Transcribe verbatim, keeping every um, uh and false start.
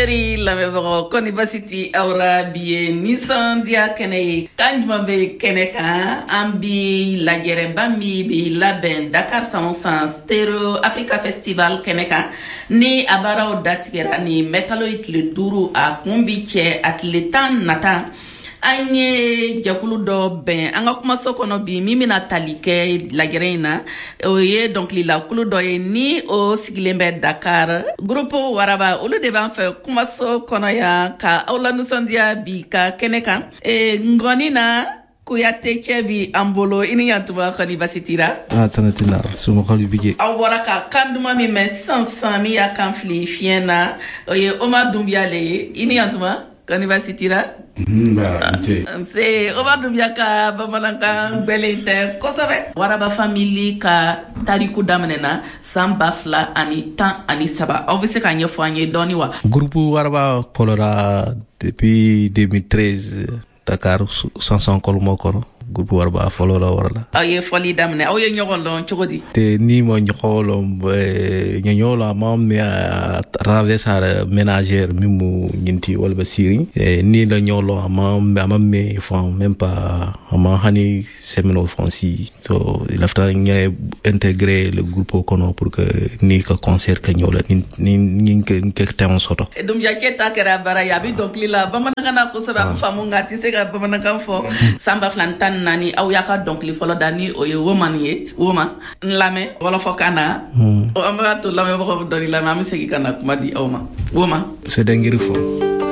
auditeurs lamɛnbagaw Koni basi tɛ aw la bi ye nisɔndiya kɛnɛ ye kan jumɛn bɛ kɛnɛ kan an bi lajɛrɛba min bɛ labɛn Dakar San o San Stereo Africa Festival kɛnɛ kan ni a baaraw datigɛra ni mɛkalo ye tile duuru a kun bi cɛ a tile tan nata an ye jɛkulu dɔ bɛn an ka kumaso kɔnɔ bi min bɛna tali kɛ lajɛrɛ in na o ye dɔnkililakulu dɔ ye ni o sigilen bɛ Dakar groupe Waraba olu de b'an fɛ kumaso kɔnɔ yan ka aw la nisɔndiya bi ka kɛnɛ kan e ngɔni na Kuyate cɛ bi an bolo i ni yantuma Koni basi tira ah tanatina somɔgɔw bige aw bɔra ka kan duman min mɛn sisan sisan min y'a kan fili fiɲɛ na o ye Omar Doumbia le ye i ni yantuma Koni basi tira c'est Omar Doumbia ka bamanankan gbɛlen tɛ kosɛbɛ Waraba famille ka tariku daminɛna san ba fila ani tan ani saba aw bɛ se ka ɲɛfɔ an ye dɔɔni wa groupe Waraba fɔlɔra depuis deux mille treize Dakar Sanson Kolmo kɔnɔ groupe Waraba fɔlɔra warala aw ye fɔli daminɛ aw ye ɲɔgɔn dɔn cogo di te ni ma ɲɔgɔn lɔn ɲɔgɔn la ma me a traverser ménagère mimu ñinti wala ba siri ni la ɲɔgɔn lɔn ma ma me fon même pas ma hani semaine français so il a fallu intégrer le groupe kono pour que ni ka concert ka ñola ni ni ni ke temps soto dum ya keta kera bara ya bi donc lila bamananga ko saba famu ngati se ga bamananga fo samba flantan nani aw yaka donc li folo dani o ye woman ye woman nlame wala fo kana o amra to lame ko do ni lame am segi kana kuma di awma woman c'est dangiri fo